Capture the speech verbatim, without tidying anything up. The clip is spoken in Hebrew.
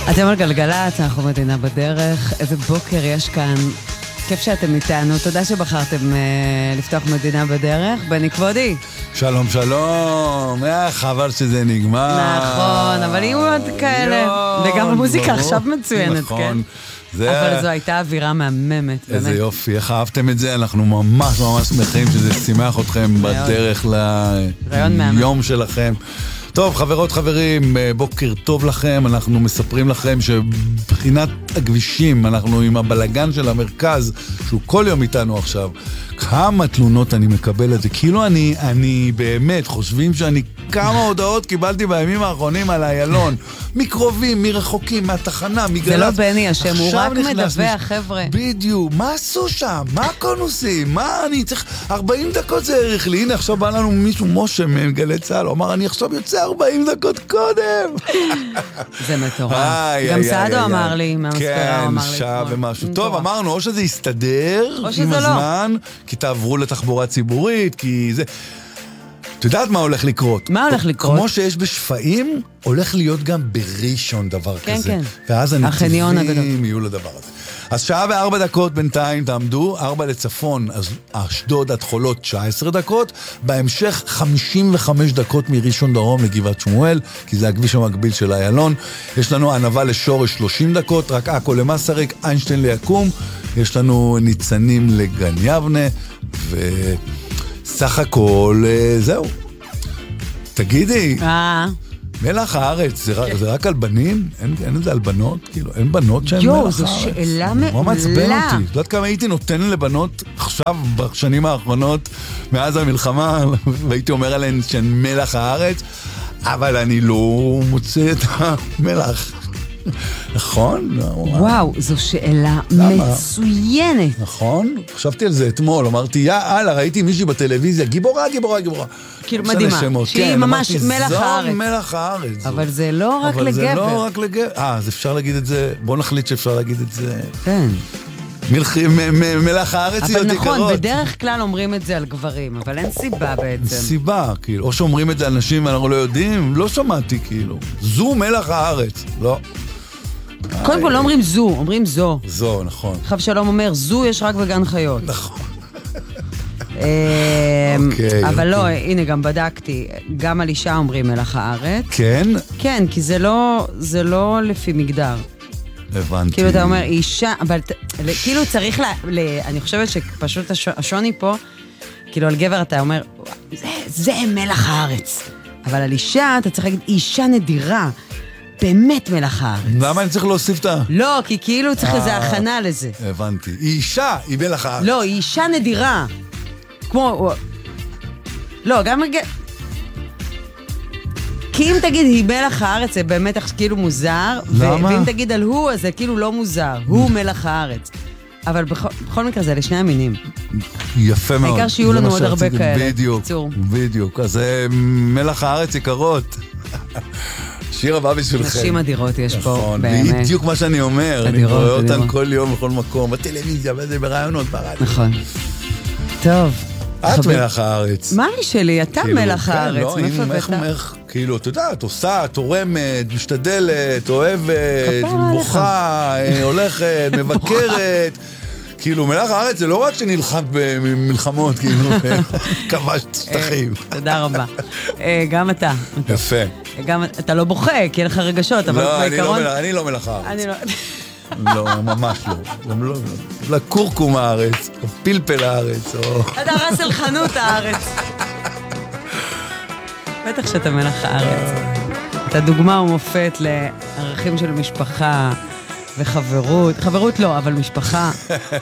אתם על גלגלת, אנחנו מדינה בדרך. איזה בוקר יש כאן. כיף שאתם איתנו. תודה שבחרתם uh, לפתוח מדינה בדרך. בני כבודי. שלום, שלום. אה, חבל שזה נגמר. נכון, אבל יהיו עוד כאלה. וגם המוזיקה עכשיו מצוינת, כן? זה... אבל זו הייתה אווירה מהממת. איזה באמת. יופי, איך אהבתם את זה? אנחנו ממש ממש שמחים שזה שימח אתכם בדרך ליום שלכם. טוב, חברות, חברים, בוקר טוב לכם. אנחנו מספרים לכם שבחינת הכבישים, אנחנו עם הבלגן של המרכז, שהוא כל יום איתנו עכשיו, כמה תלונות אני מקבל את זה. כאילו אני, אני באמת, חושבים שאני כמה הודעות קיבלתי בימים האחרונים על איילון. מקרובים, מרחוקים, מהתחנה, מגלץ. זה לא בני השם, הוא רק מדווח, חבר'ה. בדיוק, מה עשו שם? מה הקונוסים? מה אני צריך... ארבעים דקות זה ערך לי. הנה, עכשיו בא לנו מישהו, משה מגלי צהל, הוא אמר, אני עכשיו יוצא ארבעים דקות קודם. זה מטורף. גם סעדו אמר לי, מהמספרה הוא אמר לי. כן, שעה ומשהו. טוב, אמרנו, או שזה יסתדר עם הזמן, כי תעברו לתחבורה ציבורית, כי זה... את יודעת מה הולך לקרות? מה הולך לקרות? כמו שיש בשפעים, הולך להיות גם בראשון דבר כן, כזה. כן. ואז החניון הנתיבים יהיו לדבר הזה. אז שעה וארבע דקות בינתיים תעמדו, ארבע לצפון, אז אשדוד עד חולות תשע עשרה דקות, בהמשך חמישים וחמש דקות מראשון דרום לגבעת שמואל, כי זה הכביש המקביל של איילון. יש לנו ענבה לשורש שלושים דקות, רק עכו למסריק, איינשטיין ליקום, יש לנו ניצנים לגן יבנה, וסך הכל זהו. תגידי, אה... מלח הארץ, זה, כן. זה רק על בנים? אין, אין את זה על בנות? כאילו, אין בנות שהן יו, מלח הארץ? יו, זו שאלה מעולה. מה מעצבן אותי? את יודעת כמה הייתי נותן לבנות עכשיו, בשנים האחרונות, מאז המלחמה, והייתי אומר עליהן שהן מלח הארץ, אבל אני לא מוצא את המלח. נכון? וואו, זו שאלה מצוינת. נכון? חשבתי על זה אתמול, אמרתי, יאללה, ראיתי מישהי בטלוויזיה, גיבורה, גיבורה, גיבורה. כאילו מדהימה, שהיא ממש מלח הארץ. זו מלח הארץ. אבל זה לא רק לגבר. אבל זה לא רק לגבר. אה, אז אפשר להגיד את זה, בוא נחליט שאפשר להגיד את זה. כן. מלח הארץ היא עוד יקרות. אבל נכון, בדרך כלל אומרים את זה על גברים, אבל אין סיבה בעצם. סיבה, כאילו, או שאומרים את זה על נשים ואנחנו לא יודעים, לא שמעתי כאילו. זו מלח הארץ, לא. קודם כל לא אומרים זו, אומרים זו. זו, נכון. חב שלום אומר, זו יש רק בגן חיות. נכון. אבל לא, הנה גם בדקתי, גם על אישה אומרים מלח הארץ. כן? כן, כי זה לא, זה לא לפי מגדר. הבנתי. כאילו אתה אומר, אישה, אבל כאילו צריך לה, אני חושבת שפשוט השוני פה, כאילו על גבר אתה אומר, זה מלח הארץ. אבל על אישה אתה צריך להגיד, אישה נדירה. באמת מלח הארץ. למה אני צריך להוסיף את ה... לא, כי כאילו צריך איזו הכנה לזה. הבנתי. היא אישה, היא מלח הארץ. לא, היא אישה נדירה. כמו... לא, גם... כי אם תגיד היא מלח הארץ, זה באמת כאילו מוזר. למה? ואם תגיד על הוא, אז זה כאילו לא מוזר. הוא מלח הארץ. אבל בכל מקרה זה לשני המינים. יפה מאוד. העיקר שיהיו לנו עוד הרבה כאלה. בדיוק, בדיוק. אז מלח הארץ יקרות. שיר הבא בשבילכם. נשים אדירות יש פה, נכון, באמת. בדיוק מה שאני אומר. אדירות, אני רואה אותן אדירות. כל יום בכל מקום, בטלוויזיה, וזה ברעיונות, ברדיו. נכון. טוב. את מלח הארץ. מה היא שלי? אתה מלח הארץ. לא, אם איך, כאילו, אתה יודע, את עושה, תורמת, משתדלת, אוהבת, בוכה, הולכת, מבקרת. כאילו, מלח הארץ זה לא רק שנלחמת במלחמות, כאילו, כבשת שטחים. תודה רבה. גם אתה. יפה. גם אתה לא בוכה, כי אין לך רגשות, אבל בעיקרון... לא, אני לא מלח הארץ. אני לא... לא, ממש לא. גם לא... לקורקום הארץ, או פלפל הארץ, או... אתה רס אל חנות הארץ. בטח שאתה מלח הארץ. אתה דוגמה ומופת לערכים של משפחה וחברות. חברות לא, אבל משפחה.